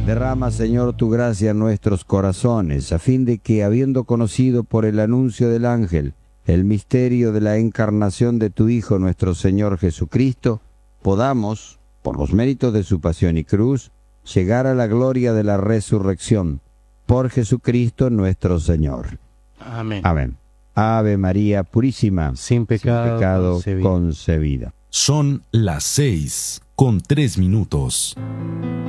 Derrama, Señor, tu gracia en nuestros corazones, a fin de que, habiendo conocido por el anuncio del ángel el misterio de la encarnación de tu Hijo, nuestro Señor Jesucristo, podamos, por los méritos de su pasión y cruz, llegar a la gloria de la resurrección. Por Jesucristo nuestro Señor. Amén. Amén. Ave María Purísima, Sin pecado concebida. concebida. Son las 6:03.